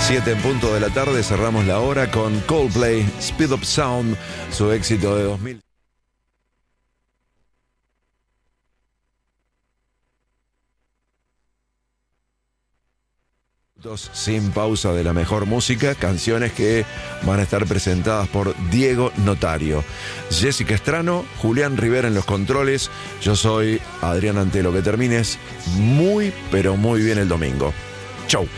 7 en punto de la tarde, cerramos la hora con Coldplay, Speed Up Sound, su éxito de 2000. Sin pausa de la mejor música, canciones que van a estar presentadas por Diego Notario, Jessica Estrano, Julián Rivera en los controles. Yo soy Adrián Antelo. Que termines muy, pero muy bien el domingo. Chau.